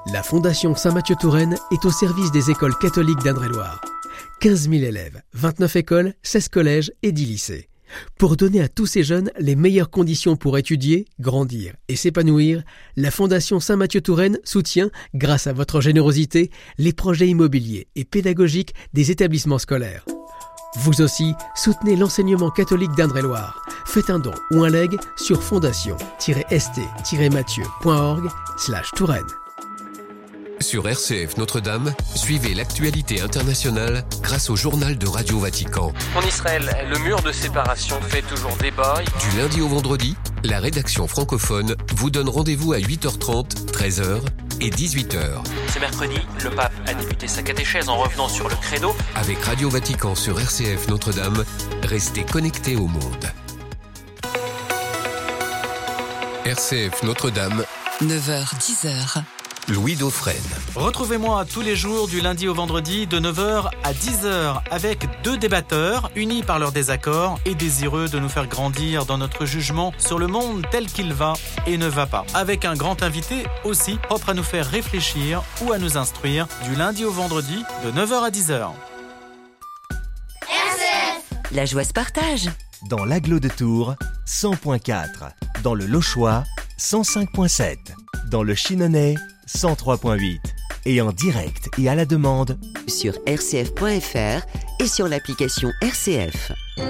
La Fondation Saint-Mathieu-Touraine est au service des écoles catholiques d'Indre-et-Loire. 15 000 élèves, 29 écoles, 16 collèges et 10 lycées. Pour donner à tous ces jeunes les meilleures conditions pour étudier, grandir et s'épanouir, la Fondation Saint-Mathieu-Touraine soutient, grâce à votre générosité, les projets immobiliers et pédagogiques des établissements scolaires. Vous aussi, soutenez l'enseignement catholique d'Indre-et-Loire. Faites un don ou un leg sur fondation-st-mathieu.org/Touraine. Sur RCF Notre-Dame, suivez l'actualité internationale grâce au journal de Radio Vatican. En Israël, le mur de séparation fait toujours débat. Du lundi au vendredi, la rédaction francophone vous donne rendez-vous à 8h30, 13h et 18h. Ce mercredi, le pape a débuté sa catéchèse en revenant sur le credo. Avec Radio Vatican sur RCF Notre-Dame, restez connectés au monde. RCF Notre-Dame, 9h-10h. Louis Dauphren. Retrouvez-moi tous les jours du lundi au vendredi de 9h à 10h avec deux débatteurs unis par leurs désaccords et désireux de nous faire grandir dans notre jugement sur le monde tel qu'il va et ne va pas. Avec un grand invité aussi propre à nous faire réfléchir ou à nous instruire du lundi au vendredi de 9h à 10h. RCF. La joie se partage. Dans l'Agglo de Tours, 100.4. Dans le Lochois, 105.7. Dans le Chinonais, 103.8 et en direct et à la demande sur rcf.fr et sur l'application RCF.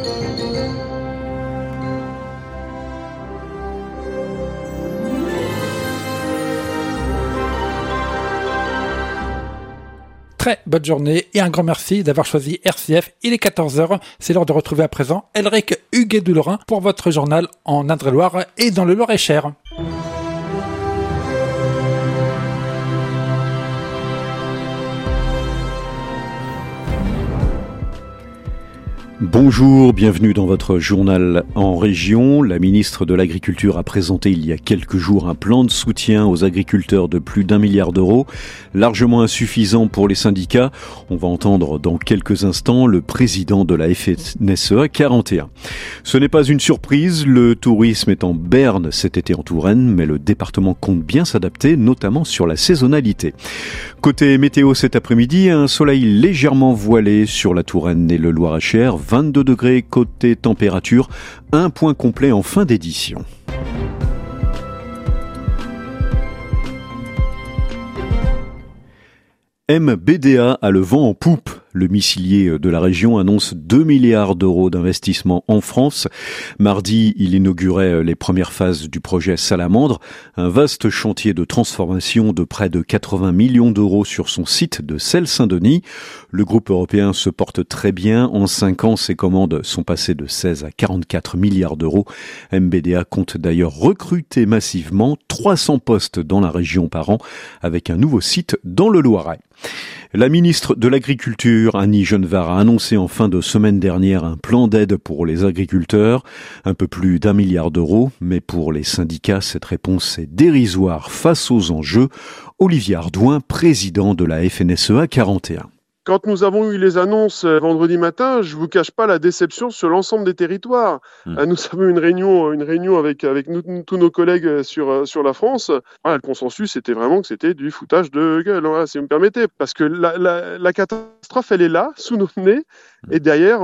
Très bonne journée et un grand merci d'avoir choisi RCF. Il est 14h, c'est l'heure de retrouver à présent Elric Huguet-Doulerin pour votre journal en Indre-et-Loire et dans le Loir-et-Cher. Bonjour, bienvenue dans votre journal en région. La ministre de l'Agriculture a présenté il y a quelques jours un plan de soutien aux agriculteurs de plus d'1 milliard d'euros, largement insuffisant pour les syndicats. On va entendre dans quelques instants le président de la FNSEA 41. Ce n'est pas une surprise, le tourisme est en berne cet été en Touraine, mais le département compte bien s'adapter, notamment sur la saisonnalité. Côté météo cet après-midi, un soleil légèrement voilé sur la Touraine et le Loir-et-Cher, 22 degrés côté température, un point complet en fin d'édition. MBDA a le vent en poupe. Le missilier de la région annonce 2 milliards d'euros d'investissement en France. Mardi, il inaugurait les premières phases du projet Salamandre, un vaste chantier de transformation de près de 80 millions d'euros sur son site de Celles-Saint-Denis. Le groupe européen se porte très bien. En 5 ans, ses commandes sont passées de 16 à 44 milliards d'euros. MBDA compte d'ailleurs recruter massivement 300 postes dans la région par an, avec un nouveau site dans le Loiret. La ministre de l'Agriculture, Annie Genevard, a annoncé en fin de semaine dernière un plan d'aide pour les agriculteurs, un peu plus d'1 milliard d'euros, mais pour les syndicats, cette réponse est dérisoire face aux enjeux. Olivier Ardouin, président de la FNSEA 41. Quand nous avons eu les annonces vendredi matin, je vous cache pas la déception sur l'ensemble des territoires. Nous avons eu une réunion avec tous nos collègues sur la France. Voilà, le consensus était vraiment que c'était du foutage de gueule, voilà, si vous me permettez, parce que la catastrophe elle est là, sous nos nez, et derrière,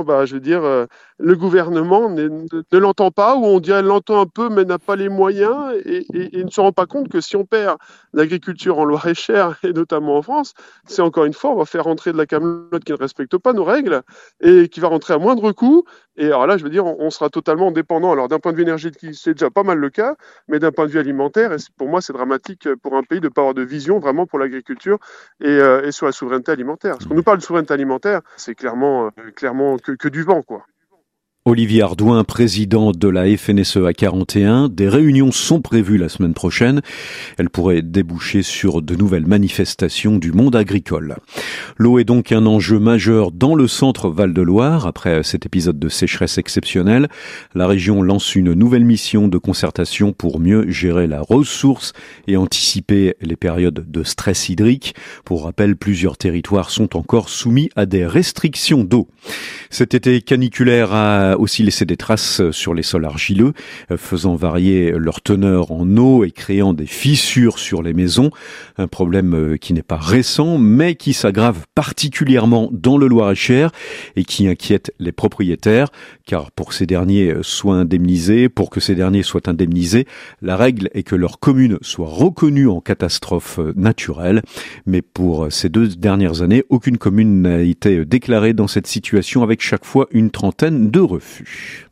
le gouvernement ne l'entend pas, ou on dirait l'entend un peu, mais n'a pas les moyens, et ne se rend pas compte que si on perd l'agriculture en Loir-et-Cher, et notamment en France, c'est encore une fois, on va faire rentrer de la camelote qui ne respecte pas nos règles, et qui va rentrer à moindre coût, et alors là, on sera totalement dépendant. Alors d'un point de vue énergétique, c'est déjà pas mal le cas, mais d'un point de vue alimentaire, et pour moi, c'est dramatique pour un pays de ne pas avoir de vision vraiment pour l'agriculture et sur la souveraineté alimentaire. Parce qu'on nous parle de souveraineté alimentaire, c'est clairement que du vent, quoi. Olivier Ardouin, président de la FNSEA 41. Des réunions sont prévues la semaine prochaine. Elles pourraient déboucher sur de nouvelles manifestations du monde agricole. L'eau est donc un enjeu majeur dans le centre Val-de-Loire. Après cet épisode de sécheresse exceptionnelle, la région lance une nouvelle mission de concertation pour mieux gérer la ressource et anticiper les périodes de stress hydrique. Pour rappel, plusieurs territoires sont encore soumis à des restrictions d'eau. Cet été caniculaire a a aussi laissé des traces sur les sols argileux, faisant varier leur teneur en eau et créant des fissures sur les maisons. Un problème qui n'est pas récent, mais qui s'aggrave particulièrement dans le Loir-et-Cher et qui inquiète les propriétaires, car pour que ces derniers soient indemnisés, la règle est que leur commune soit reconnue en catastrophe naturelle. Mais pour ces 2 dernières années, aucune commune n'a été déclarée dans cette situation, avec chaque fois une trentaine de refus.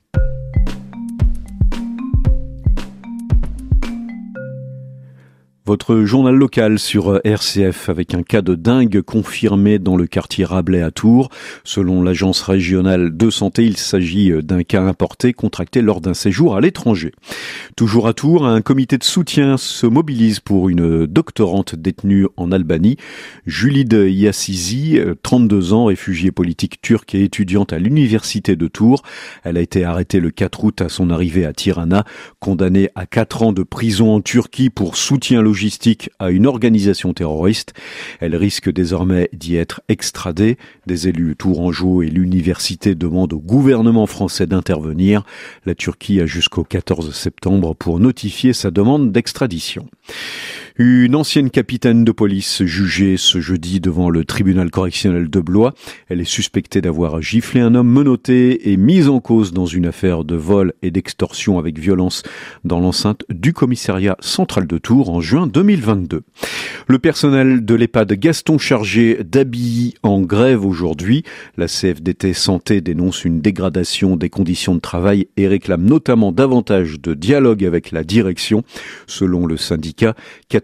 Votre journal local sur RCF avec un cas de dingue confirmé dans le quartier Rabelais à Tours. Selon l'agence régionale de santé, il s'agit d'un cas importé contracté lors d'un séjour à l'étranger. Toujours à Tours, un comité de soutien se mobilise pour une doctorante détenue en Albanie. Julide Yassizi, 32 ans, réfugiée politique turque et étudiante à l'université de Tours. Elle a été arrêtée le 4 août à son arrivée à Tirana, condamnée à 4 ans de prison en Turquie pour soutien logistique à une organisation terroriste. Elle risque désormais d'y être extradée. Des élus tourangeaux et l'université demandent au gouvernement français d'intervenir. La Turquie a jusqu'au 14 septembre pour notifier sa demande d'extradition. Une ancienne capitaine de police jugée ce jeudi devant le tribunal correctionnel de Blois. Elle est suspectée d'avoir giflé un homme menotté et mis en cause dans une affaire de vol et d'extorsion avec violence dans l'enceinte du commissariat central de Tours en juin 2022. Le personnel de l'EHPAD Gaston Chargé d'Abilly en grève aujourd'hui. La CFDT Santé dénonce une dégradation des conditions de travail et réclame notamment davantage de dialogue avec la direction. Selon le syndicat,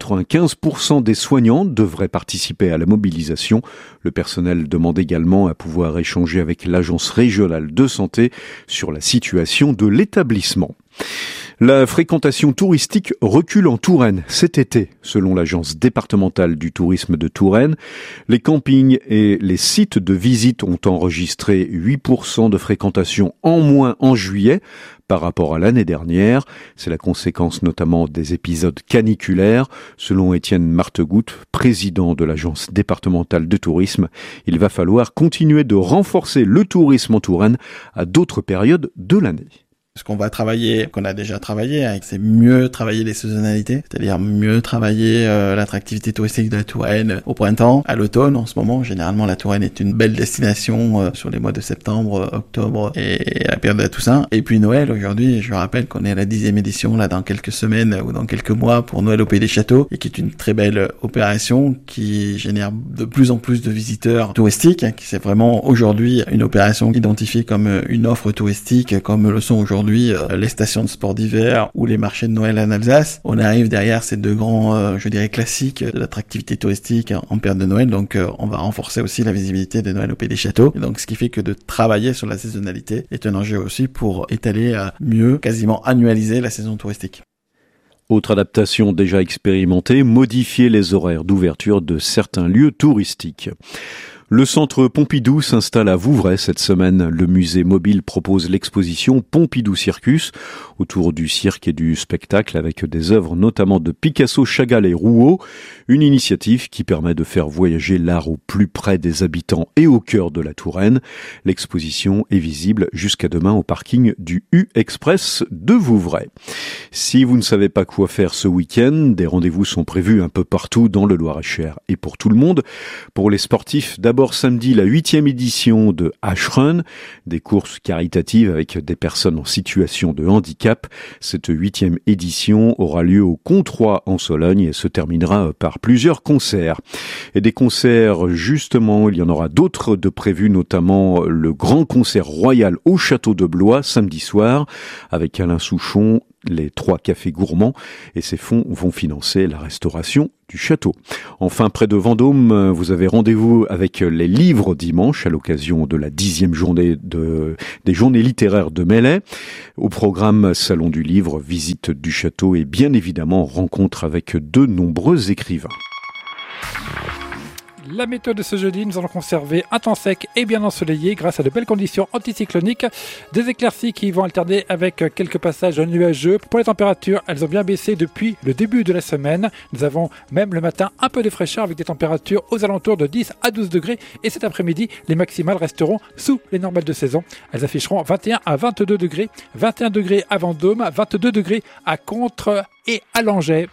95% des soignants devraient participer à la mobilisation. Le personnel demande également à pouvoir échanger avec l'agence régionale de santé sur la situation de l'établissement. La fréquentation touristique recule en Touraine cet été, selon l'agence départementale du tourisme de Touraine. Les campings et les sites de visite ont enregistré 8% de fréquentation en moins en juillet par rapport à l'année dernière. C'est la conséquence notamment des épisodes caniculaires. Selon Étienne Martegoutte, président de l'agence départementale de tourisme, il va falloir continuer de renforcer le tourisme en Touraine à d'autres périodes de l'année. Ce qu'on va travailler, qu'on a déjà travaillé, c'est mieux travailler les saisonnalités, c'est-à-dire mieux travailler l'attractivité touristique de la Touraine au printemps, à l'automne. En ce moment, généralement, la Touraine est une belle destination sur les mois de septembre, octobre et la période de la Toussaint. Et puis Noël, aujourd'hui, je rappelle qu'on est à la 10e édition, là, dans quelques semaines ou dans quelques mois pour Noël au Pays des Châteaux, et qui est une très belle opération qui génère de plus en plus de visiteurs touristiques, qui c'est vraiment aujourd'hui une opération identifiée comme une offre touristique, comme le sont aujourd'hui les stations de sport d'hiver ou les marchés de Noël en Alsace. On arrive derrière ces 2 grands, classiques de l'attractivité touristique en période de Noël. Donc, on va renforcer aussi la visibilité de Noël au Pays des Châteaux. Et donc, ce qui fait que de travailler sur la saisonnalité est un enjeu aussi pour étaler mieux, quasiment annualiser la saison touristique. Autre adaptation déjà expérimentée, modifier les horaires d'ouverture de certains lieux touristiques. Le centre Pompidou s'installe à Vouvray cette semaine. Le musée mobile propose l'exposition Pompidou Circus autour du cirque et du spectacle avec des œuvres notamment de Picasso, Chagall et Rouault. Une initiative qui permet de faire voyager l'art au plus près des habitants et au cœur de la Touraine. L'exposition est visible jusqu'à demain au parking du U-Express de Vouvray. Si vous ne savez pas quoi faire ce week-end, des rendez-vous sont prévus un peu partout dans le Loir-et-Cher et pour tout le monde. Pour les sportifs, d'abord samedi, la 8e édition de H-Run, des courses caritatives avec des personnes en situation de handicap. Cette 8e édition aura lieu au Controy en Sologne et se terminera par plusieurs concerts. Et des concerts, justement, il y en aura d'autres de prévus, notamment le grand concert royal au Château de Blois samedi soir avec Alain Souchon, les 3 cafés gourmands, et ces fonds vont financer la restauration du château. Enfin, près de Vendôme, vous avez rendez-vous avec les livres dimanche à l'occasion de la 10e journée des journées littéraires de Melay. Au programme Salon du livre, visite du château et bien évidemment rencontre avec de nombreux écrivains. La météo de ce jeudi, nous allons conserver un temps sec et bien ensoleillé grâce à de belles conditions anticycloniques. Des éclaircies qui vont alterner avec quelques passages nuageux. Pour les températures, elles ont bien baissé depuis le début de la semaine. Nous avons même le matin un peu de fraîcheur avec des températures aux alentours de 10 à 12 degrés. Et cet après-midi, les maximales resteront sous les normales de saison. Elles afficheront 21 à 22 degrés, 21 degrés à Vendôme, 22 degrés à Contres et à Langeais.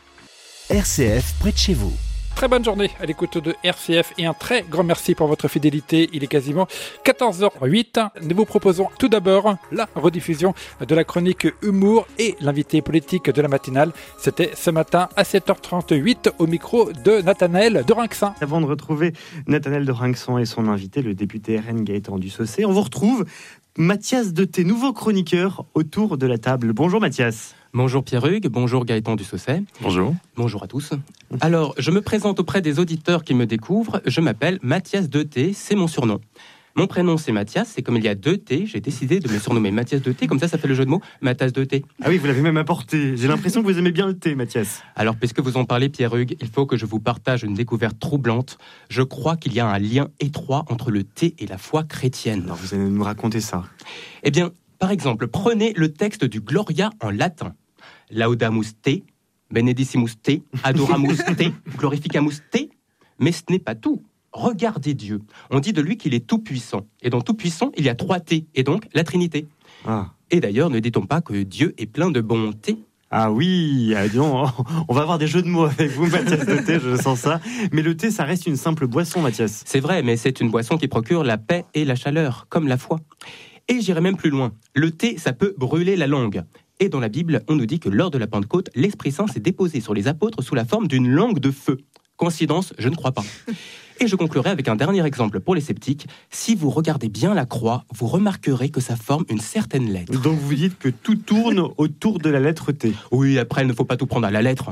RCF près de chez vous. Très bonne journée à l'écoute de RCF et un très grand merci pour votre fidélité. Il est quasiment 14h08. Nous vous proposons tout d'abord la rediffusion de la chronique humour et l'invité politique de la matinale. C'était ce matin à 7h38 au micro de Nathanaël de Rinxan. Avant de retrouver Nathanaël de Rinxan et son invité, le député RN Gaëtan Dussaucet, on vous retrouve Mathias Deté, nouveau chroniqueur autour de la table. Bonjour Mathias. Bonjour Pierre-Hugues, bonjour Gaëtan Dussaucet. Bonjour. Bonjour à tous. Alors, je me présente auprès des auditeurs qui me découvrent. Je m'appelle Mathias Deté, c'est mon surnom. Mon prénom c'est Mathias, et comme il y a 2 T, j'ai décidé de me surnommer Mathias Deté, comme ça fait le jeu de mots, Mathias Deté. Ah oui, vous l'avez même apporté. J'ai l'impression que vous aimez bien le thé, Mathias. Alors, puisque vous en parlez Pierre-Hugues, il faut que je vous partage une découverte troublante. Je crois qu'il y a un lien étroit entre le thé et la foi chrétienne. Alors, vous allez nous raconter ça. Eh bien, par exemple, prenez le texte du Gloria en latin. Laudamus te, benedicimus te, adoramus te, glorificamus te. Mais ce n'est pas tout. Regardez Dieu. On dit de lui qu'il est tout-puissant. Et dans tout-puissant, il y a 3 T, et donc la Trinité. Ah. Et d'ailleurs, ne dit-on pas que Dieu est plein de bonté ? Ah oui, disons, on va avoir des jeux de mots avec vous, Mathias Deté, je sens ça. Mais le thé, ça reste une simple boisson, Mathias. C'est vrai, mais c'est une boisson qui procure la paix et la chaleur, comme la foi. Et j'irai même plus loin. Le thé, ça peut brûler la langue. Et dans la Bible, on nous dit que lors de la Pentecôte, l'Esprit Saint s'est déposé sur les apôtres sous la forme d'une langue de feu. Coïncidence, je ne crois pas. Et je conclurai avec un dernier exemple pour les sceptiques. Si vous regardez bien la croix, vous remarquerez que ça forme une certaine lettre. Donc vous dites que tout tourne autour de la lettre T. Oui, après, il ne faut pas tout prendre à la lettre.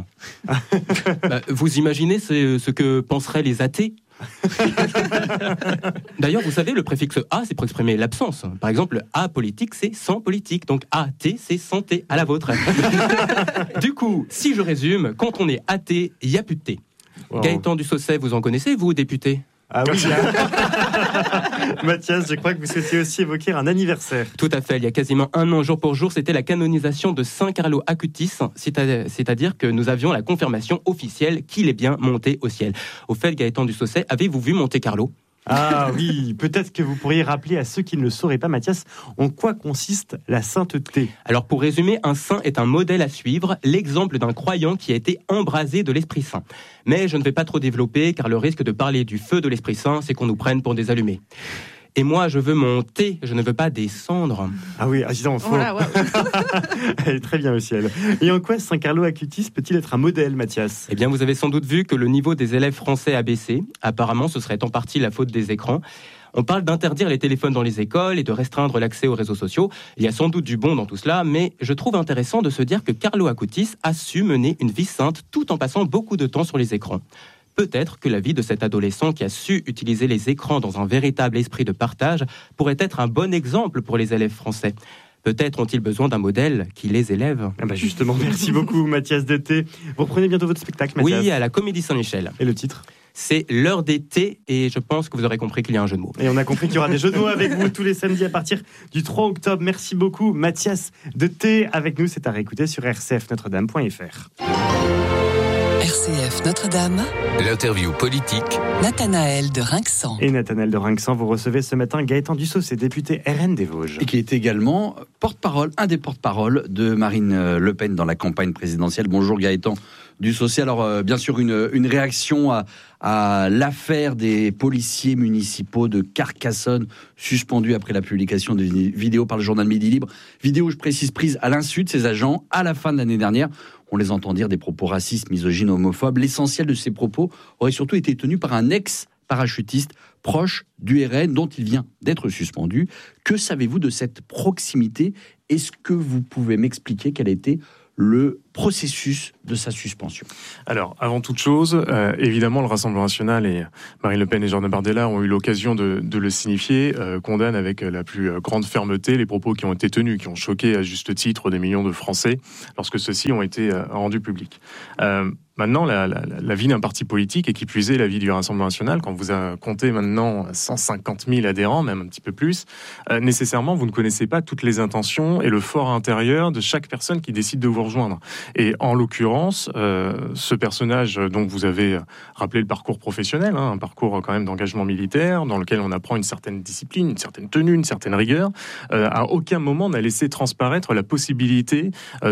Vous imaginez ce que penseraient les athées ? D'ailleurs, vous savez, le préfixe A, c'est pour exprimer l'absence. Par exemple, apolitique, c'est sans politique. Donc AT, c'est santé, à la vôtre. Du coup, si je résume, quand on est athée, il n'y a plus de thé. Wow. Gaëtan Dussaucet, vous en connaissez, vous, député ? Ah oui, Mathias, je crois que vous souhaitiez aussi évoquer un anniversaire. Tout à fait, il y a quasiment 1 an, jour pour jour, c'était la canonisation de Saint Carlo Acutis, c'est-à-dire que nous avions la confirmation officielle qu'il est bien monté au ciel. Au fait, Gaëtan Dussaucet, avez-vous vu Monte Carlo ? Ah oui, peut-être que vous pourriez rappeler à ceux qui ne le sauraient pas, Mathias, en quoi consiste la sainteté. Alors pour résumer, un saint est un modèle à suivre, l'exemple d'un croyant qui a été embrasé de l'Esprit Saint. Mais je ne vais pas trop développer, car le risque de parler du feu de l'Esprit Saint, c'est qu'on nous prenne pour des allumés. Et moi, je veux mon thé, je ne veux pas des cendres. Ah oui, disons, voilà, ouais. Elle est très bien aussi, elle. Et en quoi Saint Carlo Acutis peut-il être un modèle, Mathias ? Eh bien, vous avez sans doute vu que le niveau des élèves français a baissé. Apparemment, ce serait en partie la faute des écrans. On parle d'interdire les téléphones dans les écoles et de restreindre l'accès aux réseaux sociaux. Il y a sans doute du bon dans tout cela, mais je trouve intéressant de se dire que Carlo Acutis a su mener une vie sainte tout en passant beaucoup de temps sur les écrans. Peut-être que la vie de cet adolescent qui a su utiliser les écrans dans un véritable esprit de partage pourrait être un bon exemple pour les élèves français. Peut-être ont-ils besoin d'un modèle qui les élève. Justement, merci beaucoup Mathias Deté. Vous reprenez bientôt votre spectacle, Mathias ? Oui, à la Comédie Saint-Michel. Et le titre ? C'est l'heure des thés et je pense que vous aurez compris qu'il y a un jeu de mots. Et on a compris qu'il y aura des jeux de mots avec vous tous les samedis à partir du 3 octobre. Merci beaucoup Mathias Deté avec nous. C'est à réécouter sur rcfnotredame.fr. RCF Notre-Dame. L'interview politique. Nathanaël de Rinxan. Et Nathanaël de Rinxan, vous recevez ce matin Gaëtan Dussaucet, député RN des Vosges. Et qui est également un des porte-parole de Marine Le Pen dans la campagne présidentielle. Bonjour Gaëtan Dussaucet. Alors bien sûr une réaction à l'affaire des policiers municipaux de Carcassonne suspendus après la publication de vidéos par le journal Midi Libre. Vidéo, je précise, prise à l'insu de ces agents à la fin de l'année dernière. On les entend dire des propos racistes, misogynes, homophobes. L'essentiel de ces propos aurait surtout été tenu par un ex-parachutiste proche du RN dont il vient d'être suspendu. Que savez-vous de cette proximité ? Est-ce que vous pouvez m'expliquer quel a été le processus de sa suspension? Alors, avant toute chose, évidemment, le Rassemblement national et Marine Le Pen et Jordan Bardella ont eu l'occasion de le signifier, condamnent avec la plus grande fermeté les propos qui ont été tenus, qui ont choqué à juste titre des millions de Français lorsque ceux-ci ont été rendus publics. Maintenant, la vie d'un parti politique, et qui plus est la vie du Rassemblement national, quand vous comptez maintenant 150 000 adhérents, même un petit peu plus, nécessairement, vous ne connaissez pas toutes les intentions et le fort intérieur de chaque personne qui décide de vous rejoindre. Et en l'occurrence, ce personnage dont vous avez rappelé le parcours professionnel, un parcours quand même d'engagement militaire, dans lequel on apprend une certaine discipline, une certaine tenue, une certaine rigueur, à aucun moment n'a laissé transparaître la possibilité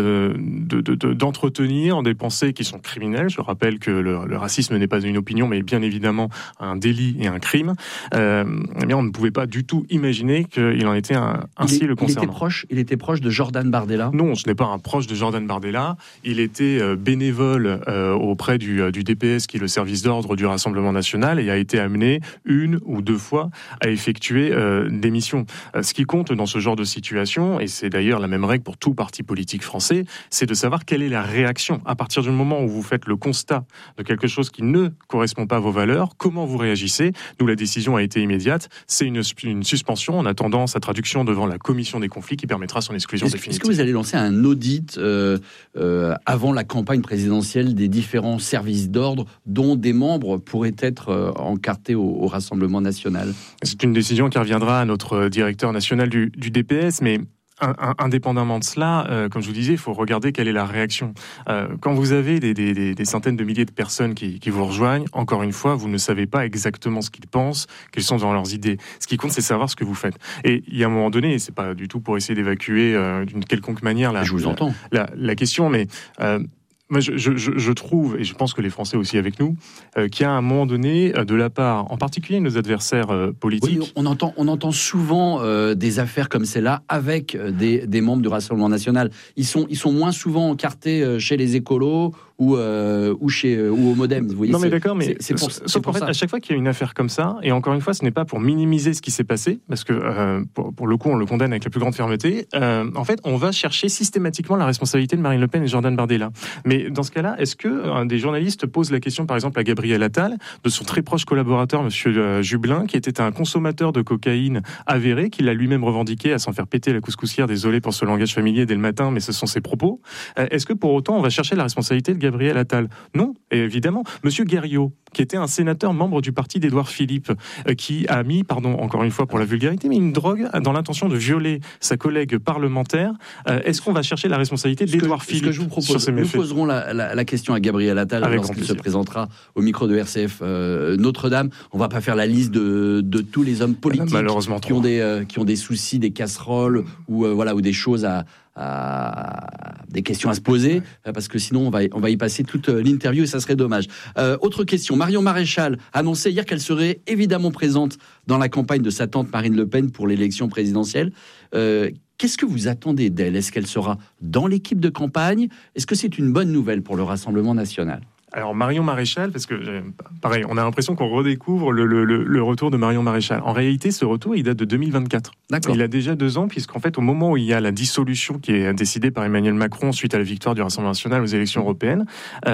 d'entretenir des pensées qui sont criminelles. Je rappelle que le racisme n'est pas une opinion, mais bien évidemment un délit et un crime. Eh bien, on ne pouvait pas du tout imaginer qu'il en était ainsi le concernant. Il était proche de Jordan Bardella? Non, ce n'est pas un proche de Jordan Bardella. Il était bénévole auprès du DPS, qui est le service d'ordre du Rassemblement national, et a été amené 1 ou 2 fois à effectuer des missions. Ce qui compte dans ce genre de situation, et c'est d'ailleurs la même règle pour tout parti politique français, c'est de savoir quelle est la réaction. À partir du moment où vous faites le constat de quelque chose qui ne correspond pas à vos valeurs, comment vous réagissez? Nous, la décision a été immédiate. C'est une suspension en attendant sa traduction devant la commission des conflits qui permettra son exclusion définitive. Est-ce que vous allez lancer un audit avant la campagne présidentielle des différents services d'ordre dont des membres pourraient être encartés au Rassemblement national? C'est une décision qui reviendra à notre directeur national du DPS, mais indépendamment de cela, comme je vous disais, il faut regarder quelle est la réaction. Quand vous avez des centaines de milliers de personnes qui vous rejoignent, encore une fois, vous ne savez pas exactement ce qu'ils pensent, quelles sont dans leurs idées. Ce qui compte, c'est savoir ce que vous faites. Et il y a un moment donné, et c'est pas du tout pour essayer d'évacuer d'une quelconque manière la question, mais moi, je trouve, et je pense que les Français aussi avec nous, qu'il y a un moment donné, de la part, en particulier nos adversaires politiques... Oui, on entend souvent des affaires comme celle-là avec des membres du Rassemblement national. Ils sont moins souvent encartés chez les écolos ou au Modem. Vous voyez, non mais d'accord, mais c'est pour ça. À chaque fois qu'il y a une affaire comme ça, et encore une fois, ce n'est pas pour minimiser ce qui s'est passé, parce que pour le coup, on le condamne avec la plus grande fermeté. En fait, on va chercher systématiquement la responsabilité de Marine Le Pen et Jordan Bardella. Mais dans ce cas-là, est-ce que des journalistes posent la question, par exemple, à Gabriel Attal, de son très proche collaborateur, Monsieur Jublin, qui était un consommateur de cocaïne avéré, qu'il a lui-même revendiqué à s'en faire péter la couscoussière, désolé pour ce langage familier dès le matin, mais ce sont ses propos. Est-ce que pour autant, on va chercher la responsabilité de Gabriel Attal? Non, évidemment. Monsieur Guerriot, qui était un sénateur membre du parti d'Édouard Philippe, qui a mis, pardon, encore une fois pour la vulgarité, mais une drogue dans l'intention de violer sa collègue parlementaire. Est-ce qu'on va chercher la responsabilité d'Édouard Philippe? Ce que je vous propose, nous poserons la question à Gabriel Attal lorsqu'il se présentera au micro de RCF Notre-Dame. On va pas faire la liste de tous les hommes politiques qui ont des soucis, des casseroles ou des choses des questions à se poser, parce que sinon on va y passer toute l'interview et ça serait dommage. Autre question, Marion Maréchal annonçait hier qu'elle serait évidemment présente dans la campagne de sa tante Marine Le Pen pour l'élection présidentielle. Qu'est-ce que vous attendez d'elle? Est-ce qu'elle sera dans l'équipe de campagne? Est-ce que c'est une bonne nouvelle pour le Rassemblement national? Alors Marion Maréchal, parce que pareil, on a l'impression qu'on redécouvre le retour de Marion Maréchal. En réalité, ce retour, il date de 2024. D'accord. Il a déjà 2 ans, puisqu'en fait, au moment où il y a la dissolution qui est décidée par Emmanuel Macron suite à la victoire du Rassemblement national aux élections européennes,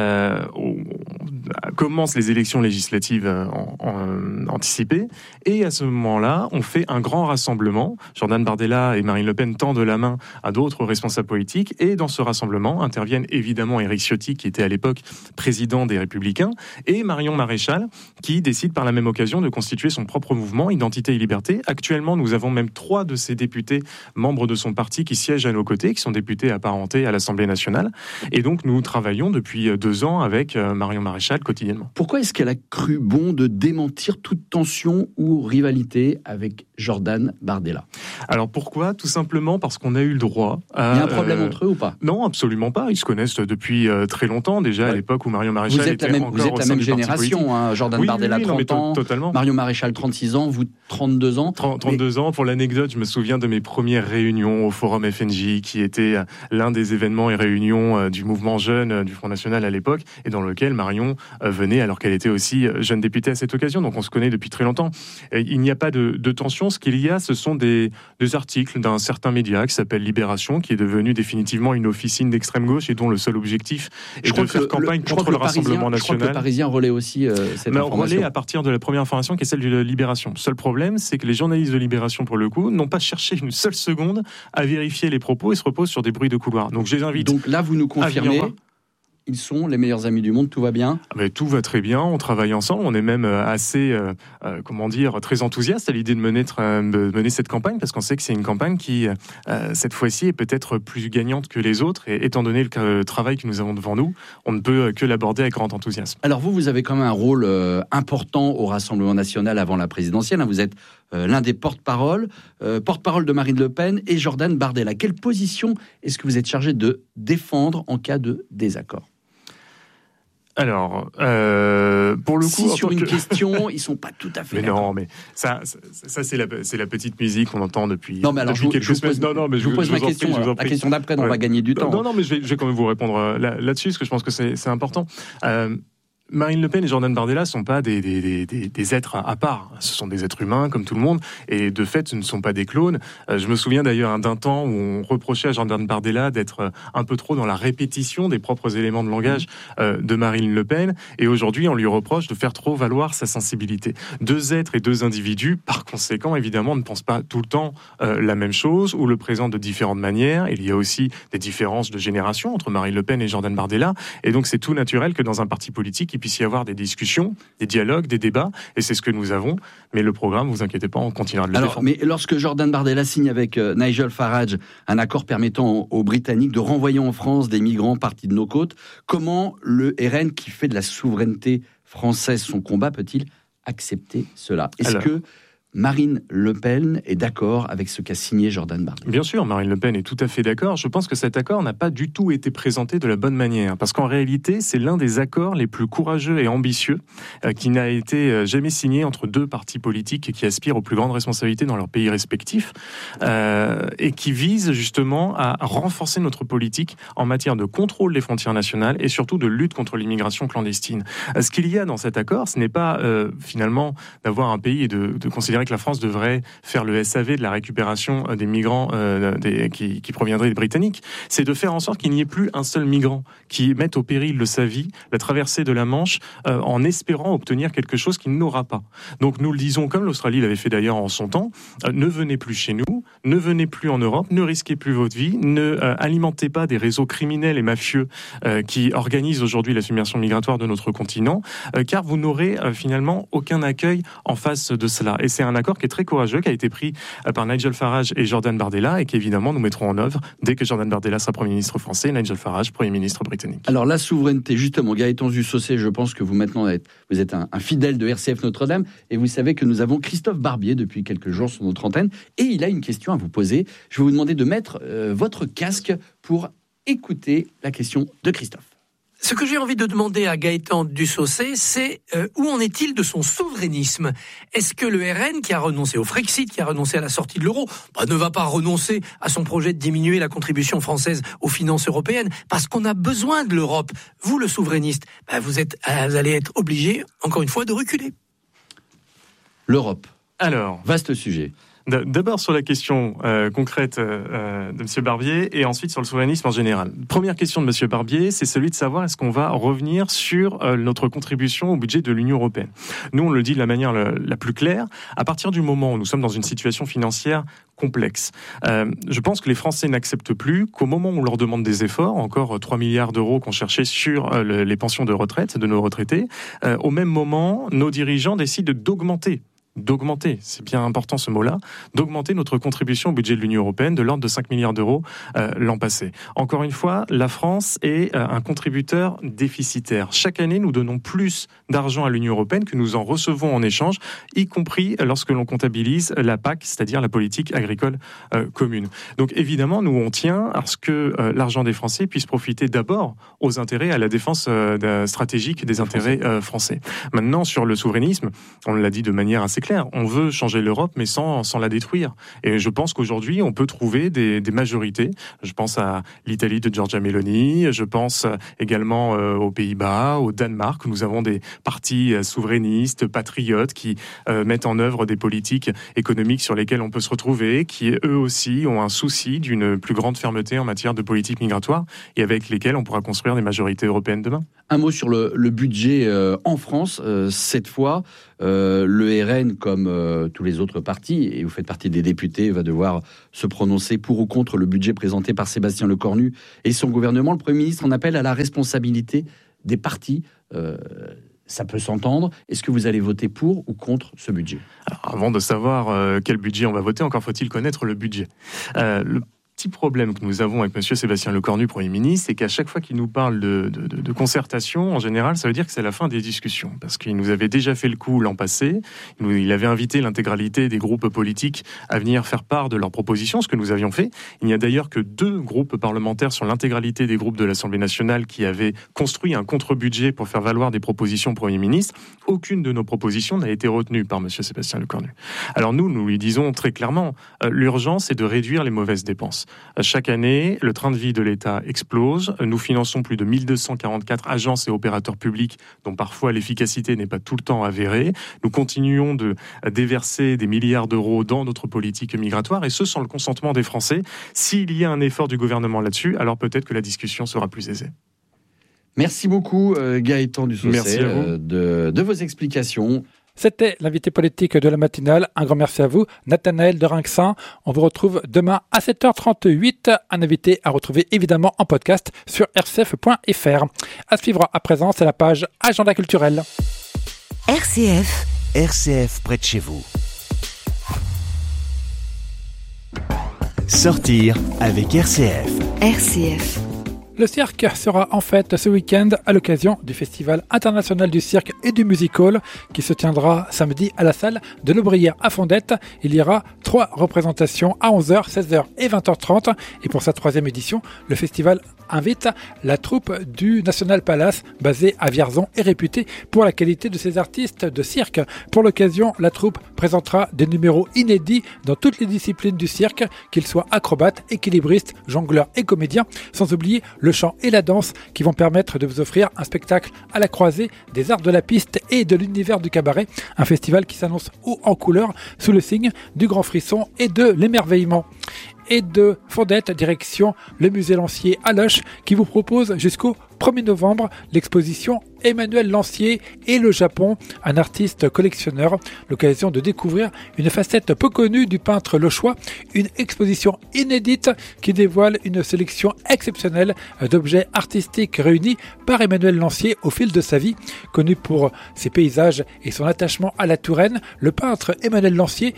commencent les élections législatives anticipées, et à ce moment-là, on fait un grand rassemblement. Jordan Bardella et Marine Le Pen tendent la main à d'autres responsables politiques, et dans ce rassemblement interviennent évidemment Éric Ciotti, qui était à l'époque président des Républicains, et Marion Maréchal, qui décide par la même occasion de constituer son propre mouvement, Identité et Liberté. Actuellement, nous avons même 3 de ces députés membres de son parti qui siègent à nos côtés, qui sont députés apparentés à l'Assemblée nationale. Et donc, nous travaillons depuis 2 ans avec Marion Maréchal quotidiennement. Pourquoi est-ce qu'elle a cru bon de démentir toute tension ou rivalité avec Jordan Bardella? Alors pourquoi? Tout simplement parce qu'on a eu le droit à... Il y a un problème entre eux ou pas? Non, absolument pas. Ils se connaissent depuis très longtemps, déjà à l'époque où Marion Maréchal vous êtes la même génération, hein, Jordan Bardella 30 ans, totalement. Mario Maréchal 36 ans, vous 32 ans. 32 ans. Pour l'anecdote, je me souviens de mes premières réunions au Forum FNJ, qui était l'un des événements et réunions du mouvement jeune du Front National à l'époque, et dans lequel Marion venait alors qu'elle était aussi jeune députée à cette occasion. Donc on se connaît depuis très longtemps. Et il n'y a pas de tension. Ce qu'il y a, ce sont des articles d'un certain média qui s'appelle Libération, qui est devenu définitivement une officine d'extrême gauche et dont le seul objectif est de faire campagne contre le Rassemblement national. Je crois que le Parisien relaie aussi cette information. Relaie à partir de la première information qui est celle de Libération. Le seul problème, c'est que les journalistes de Libération, pour le coup, n'ont pas cherché une seule seconde à vérifier les propos et se reposent sur des bruits de couloir. Donc je les invite. Donc là, vous nous confirmez, ils sont les meilleurs amis du monde, tout va bien ? Mais tout va très bien, on travaille ensemble, on est même assez, très enthousiaste à l'idée de mener cette campagne, parce qu'on sait que c'est une campagne qui, cette fois-ci, est peut-être plus gagnante que les autres, et étant donné le travail que nous avons devant nous, on ne peut que l'aborder avec grand enthousiasme. Alors vous avez quand même un rôle important au Rassemblement national avant la présidentielle, vous êtes l'un des porte-parole de Marine Le Pen et Jordan Bardella. Quelle position est-ce que vous êtes chargé de défendre en cas de désaccord ? Alors, pour le coup, si sur une question, ils sont pas tout à fait. Mais d'accord. non, mais ça c'est la petite musique qu'on entend depuis. Non, mais alors depuis quelques semaines. Je vous pose ma question. La question d'après, on va gagner du temps. Non, mais je vais quand même vous répondre là-dessus, parce que je pense que c'est important. Marine Le Pen et Jordan Bardella ne sont pas des êtres à part. Ce sont des êtres humains, comme tout le monde, et de fait, ce ne sont pas des clones. Je me souviens d'ailleurs d'un temps où on reprochait à Jordan Bardella d'être un peu trop dans la répétition des propres éléments de langage de Marine Le Pen, et aujourd'hui, on lui reproche de faire trop valoir sa sensibilité. Deux êtres et deux individus, par conséquent, évidemment, ne pensent pas tout le temps la même chose, ou le présentent de différentes manières. Il y a aussi des différences de génération entre Marine Le Pen et Jordan Bardella, et donc c'est tout naturel que dans un parti politique, il puisse y avoir des discussions, des dialogues, des débats, et c'est ce que nous avons. Mais le programme, vous inquiétez pas, on continuera de le défendre. Mais lorsque Jordan Bardella signe avec Nigel Farage un accord permettant aux Britanniques de renvoyer en France des migrants partis de nos côtes, comment le RN, qui fait de la souveraineté française son combat, peut-il accepter cela ? Est-ce que Marine Le Pen est d'accord avec ce qu'a signé Jordan Bardella ? Bien sûr, Marine Le Pen est tout à fait d'accord. Je pense que cet accord n'a pas du tout été présenté de la bonne manière, parce qu'en réalité, c'est l'un des accords les plus courageux et ambitieux qui n'a été jamais signé entre deux partis politiques qui aspirent aux plus grandes responsabilités dans leurs pays respectifs, et qui vise justement à renforcer notre politique en matière de contrôle des frontières nationales et surtout de lutte contre l'immigration clandestine. Ce qu'il y a dans cet accord, ce n'est pas finalement d'avoir un pays et de considérer que la France devrait faire le SAV de la récupération des migrants qui proviendraient des Britanniques. C'est de faire en sorte qu'il n'y ait plus un seul migrant qui mette au péril de sa vie la traversée de la Manche en espérant obtenir quelque chose qu'il n'aura pas. Donc nous le disons, comme l'Australie l'avait fait d'ailleurs en son temps, ne venez plus chez nous, ne venez plus en Europe, ne risquez plus votre vie, ne alimentez pas des réseaux criminels et mafieux qui organisent aujourd'hui la submersion migratoire de notre continent, car vous n'aurez finalement aucun accueil en face de cela. Et c'est un accord qui est très courageux, qui a été pris par Nigel Farage et Jordan Bardella, et qu'évidemment nous mettrons en œuvre dès que Jordan Bardella sera Premier ministre français et Nigel Farage Premier ministre britannique. Alors la souveraineté, justement, Gaëtan Dussaucé, je pense que vous êtes un fidèle de RCF Notre-Dame, et vous savez que nous avons Christophe Barbier depuis quelques jours sur notre antenne, et il a une question à vous poser. Je vais vous demander de mettre votre casque pour écouter la question de Christophe. Ce que j'ai envie de demander à Gaëtan Dussaucé, c'est où en est-il de son souverainisme ? Est-ce que le RN, qui a renoncé au Frexit, qui a renoncé à la sortie de l'euro, ne va pas renoncer à son projet de diminuer la contribution française aux finances européennes ? Parce qu'on a besoin de l'Europe. Vous, le souverainiste, vous allez être obligé, encore une fois, de reculer. L'Europe. Alors, vaste sujet. D'abord sur la question concrète de M. Barbier, et ensuite sur le souverainisme en général. Première question de M. Barbier, c'est celui de savoir est-ce qu'on va revenir sur notre contribution au budget de l'Union européenne. Nous, on le dit de la manière la plus claire, à partir du moment où nous sommes dans une situation financière complexe. Je pense que les Français n'acceptent plus qu'au moment où on leur demande des efforts, encore 3 milliards d'euros qu'on cherchait sur les pensions de retraite de nos retraités, au même moment, nos dirigeants décident d'augmenter, c'est bien important ce mot-là, d'augmenter notre contribution au budget de l'Union européenne de l'ordre de 5 milliards d'euros l'an passé. Encore une fois, la France est un contributeur déficitaire. Chaque année, nous donnons plus d'argent à l'Union européenne que nous en recevons en échange, y compris lorsque l'on comptabilise la PAC, c'est-à-dire la politique agricole commune. Donc évidemment, nous on tient à ce que l'argent des Français puisse profiter d'abord aux intérêts, à la défense stratégique des intérêts français. Maintenant, sur le souverainisme, on l'a dit de manière assez claire, clair. On veut changer l'Europe, mais sans la détruire. Et je pense qu'aujourd'hui, on peut trouver des majorités. Je pense à l'Italie de Giorgia Meloni, je pense également aux Pays-Bas, au Danemark, où nous avons des partis souverainistes, patriotes, qui mettent en œuvre des politiques économiques sur lesquelles on peut se retrouver, qui eux aussi ont un souci d'une plus grande fermeté en matière de politique migratoire et avec lesquelles on pourra construire des majorités européennes demain. Un mot sur le budget en France. Cette fois, le RN, comme tous les autres partis, et vous faites partie des députés, va devoir se prononcer pour ou contre le budget présenté par Sébastien Lecornu et son gouvernement. Le Premier ministre en appelle à la responsabilité des partis. Ça peut s'entendre. Est-ce que vous allez voter pour ou contre ce budget ? Alors, avant de savoir quel budget on va voter, encore faut-il connaître le budget. Le petit problème que nous avons avec M. Sébastien Lecornu, Premier ministre, c'est qu'à chaque fois qu'il nous parle de concertation, en général, ça veut dire que c'est la fin des discussions. Parce qu'il nous avait déjà fait le coup l'an passé. Il avait invité l'intégralité des groupes politiques à venir faire part de leurs propositions, ce que nous avions fait. Il n'y a d'ailleurs que 2 groupes parlementaires sur l'intégralité des groupes de l'Assemblée nationale qui avaient construit un contre-budget pour faire valoir des propositions au Premier ministre. Aucune de nos propositions n'a été retenue par M. Sébastien Lecornu. Alors nous lui disons très clairement, l'urgence est de réduire les mauvaises dépenses. Chaque année, le train de vie de l'État explose. Nous finançons plus de 1244 agences et opérateurs publics dont parfois l'efficacité n'est pas tout le temps avérée. Nous continuons de déverser des milliards d'euros dans notre politique migratoire et ce sans le consentement des Français. S'il y a un effort du gouvernement là-dessus, alors peut-être que la discussion sera plus aisée. Merci beaucoup Gaëtan Dussaucet. Merci à vous. De vos explications. C'était l'invité politique de la matinale. Un grand merci à vous, Nathanaël de Rinxin. On vous retrouve demain à 7h38. Un invité à retrouver évidemment en podcast sur rcf.fr. À suivre à présent, c'est la page Agenda culturel. RCF près de chez vous. Sortir avec RCF. Le cirque sera en fête ce week-end à l'occasion du Festival international du cirque et du music-hall qui se tiendra samedi à la salle de l'Aubrière à Fondette. Il y aura 3 représentations à 11h, 16h et 20h30. Et pour sa 3e édition, le festival invite la troupe du National Palace basée à Vierzon et réputée pour la qualité de ses artistes de cirque. Pour l'occasion, la troupe présentera des numéros inédits dans toutes les disciplines du cirque, qu'ils soient acrobates, équilibristes, jongleurs et comédiens, sans oublier le chant et la danse qui vont permettre de vous offrir un spectacle à la croisée des arts de la piste et de l'univers du cabaret. Un festival qui s'annonce haut en couleur sous le signe du grand frisson et de l'émerveillement. Et de Fondette, direction le musée Lancier à Loches, qui vous propose jusqu'au 1er novembre l'exposition Emmanuel Lancier et le Japon, un artiste collectionneur. L'occasion de découvrir une facette peu connue du peintre lochois, une exposition inédite qui dévoile une sélection exceptionnelle d'objets artistiques réunis par Emmanuel Lancier au fil de sa vie. Connu pour ses paysages et son attachement à la Touraine, le peintre Emmanuel Lancier,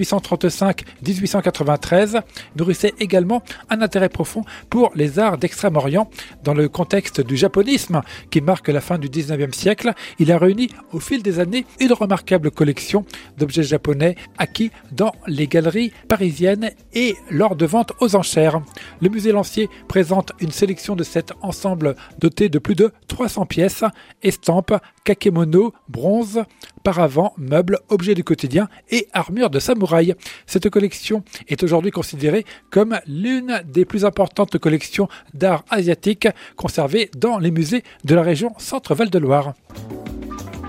1835-1893, nourrissait également un intérêt profond pour les arts d'Extrême-Orient. Dans le contexte du japonisme qui marque la fin du 19e siècle, il a réuni au fil des années une remarquable collection d'objets japonais acquis dans les galeries parisiennes et lors de ventes aux enchères. Le musée Lancier présente une sélection de cet ensemble doté de plus de 300 pièces, estampes, kakémono, bronze, paravents, meubles, objets du quotidien et armures de samouraï. Cette collection est aujourd'hui considérée comme l'une des plus importantes collections d'art asiatique conservées dans les musées de la région Centre-Val de Loire.